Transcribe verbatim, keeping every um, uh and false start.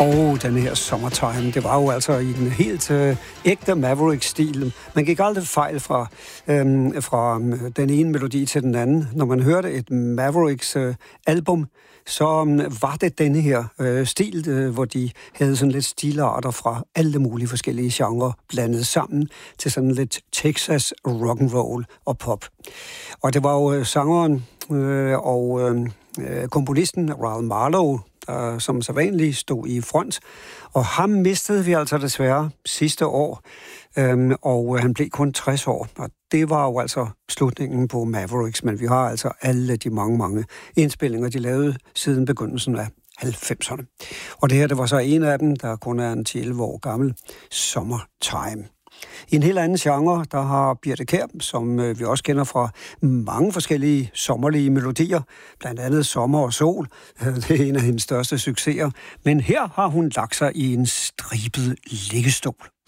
Og den her Summertime, det var jo altså i den helt øh, ægte Maverick-stil. Man gik aldrig fejl fra, øh, fra øh, den ene melodi til den anden. Når man hørte et Mavericks øh, album, så øh, var det denne her øh, stil, øh, hvor de havde sådan lidt stilarter fra alle mulige forskellige genrer blandet sammen til sådan lidt Texas rock'n'roll og pop. Og det var jo øh, sangeren øh, og øh, komponisten Ralph Marlowe, der som sædvanligt stod i front. Og ham mistede vi altså desværre sidste år, øhm, og han blev kun tres år. Og det var jo altså slutningen på Mavericks, men vi har altså alle de mange, mange indspillinger, de lavede siden begyndelsen af halvfemserne. Og det her, det var så en af dem, der kun er en ti elleve år gammel, Summertime. I en helt anden genre, der har Birthe Kjær, som øh, vi også kender fra mange forskellige sommerlige melodier, blandt andet Sommer og Sol. Det er en af hendes største succeser. Men her har hun lagt sig i en stribet liggestol.